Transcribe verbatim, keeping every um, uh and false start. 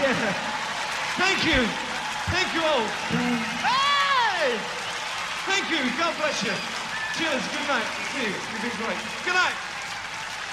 Yeah. Thank you. Thank you all. Hey! Thank you. God bless you. Cheers. Good night. See you. You've been great. Good night.